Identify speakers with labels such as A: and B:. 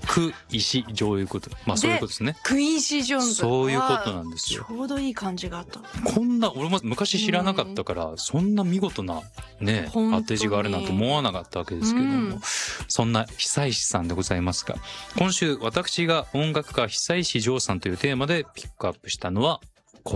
A: ク石上いうこと、まあそういうことですね。
B: クインシー・ジョーンズ、
A: そういうことなんですよ。
B: ちょうどいい感じがあった。
A: こんな俺も昔知らなかったから、そんな見事なね
B: 本当に
A: 当て字があるなんて思わなかったわけですけども、そんな久石さんでございますが、今週私が音楽家久石譲さんというテーマでピックアップしたのは